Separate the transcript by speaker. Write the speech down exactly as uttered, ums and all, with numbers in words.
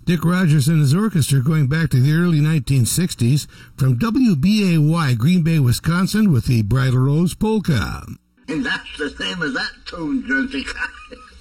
Speaker 1: Dick Rogers and his orchestra going back to the early nineteen sixties from W B A Y, Green Bay, Wisconsin, with the Bridal Rose Polka.
Speaker 2: And that's the same as that tune, Jessica.